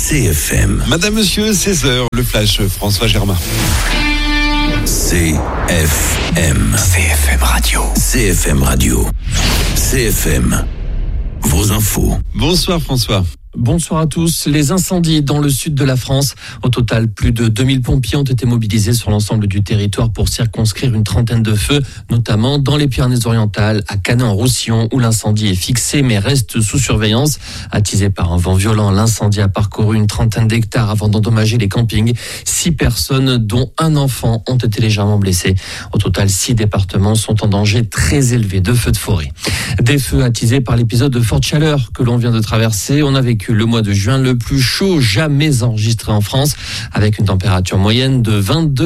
CFM. Madame, monsieur, 16h, le flash François Germain. CFM. CFM Radio. CFM Radio. CFM. Vos infos. Bonsoir François. Bonsoir à tous. Les incendies dans le sud de la France. Au total, plus de 2000 pompiers ont été mobilisés sur l'ensemble du territoire pour circonscrire une trentaine de feux, notamment dans les Pyrénées-Orientales, à Canet-en-Roussillon, où l'incendie est fixé mais reste sous surveillance. Attisé par un vent violent, l'incendie a parcouru une trentaine d'hectares avant d'endommager les campings. 6 personnes, dont un enfant, ont été légèrement blessées. Au total, 6 départements sont en danger très élevé de feux de forêt. Des feux attisés par l'épisode de forte chaleur que l'on vient de traverser. On a vécu le mois de juin le plus chaud jamais enregistré en France, avec une température moyenne de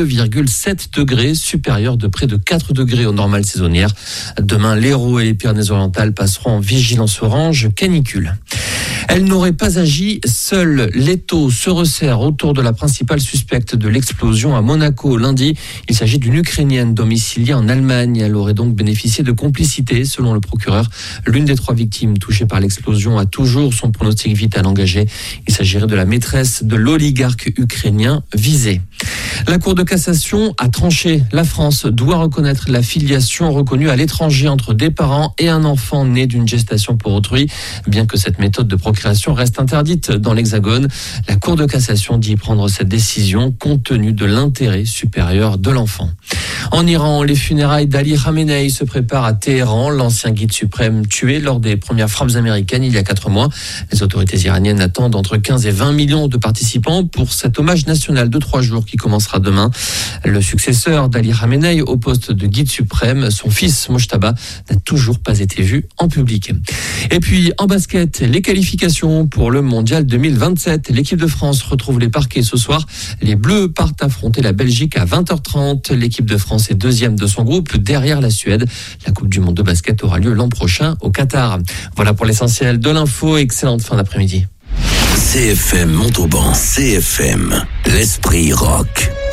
22,7 degrés, supérieure de près de 4 degrés aux normales saisonnières. Demain, l'Hérault et les Pyrénées-Orientales passeront en vigilance orange canicule. Elle n'aurait pas agi seule. L'étau se resserre autour de la principale suspecte de l'explosion à Monaco lundi. Il s'agit d'une Ukrainienne domiciliée en Allemagne. Elle aurait donc bénéficié de complicité, selon le procureur. L'une des 3 victimes touchées par l'explosion a toujours son pronostic vital engagé. Il s'agirait de la maîtresse de l'oligarque ukrainien visé. La Cour de cassation a tranché. La France doit reconnaître la filiation reconnue à l'étranger entre des parents et un enfant né d'une gestation pour autrui. Bien que cette méthode de procréation reste interdite dans l'Hexagone, la Cour de cassation dit prendre cette décision compte tenu de l'intérêt supérieur de l'enfant. En Iran, les funérailles d'Ali Khamenei se préparent à Téhéran, l'ancien guide suprême tué lors des premières frappes américaines il y a 4 mois. Les autorités iraniennes attendent entre 15 et 20 millions de participants pour cet hommage national de 3 jours qui commencera demain. Le successeur d'Ali Khamenei au poste de guide suprême, son fils Mojtaba, n'a toujours pas été vu en public. Et puis en basket, les qualifications pour le mondial 2027. L'équipe de France retrouve les parquets ce soir. Les Bleus partent affronter la Belgique à 20h30. L'équipe de France est 2e de son groupe derrière la Suède. La Coupe du Monde de basket aura lieu l'an prochain au Qatar. Voilà pour l'essentiel de l'info. Excellente fin d'après-midi. CFM Montauban. CFM. L'esprit rock.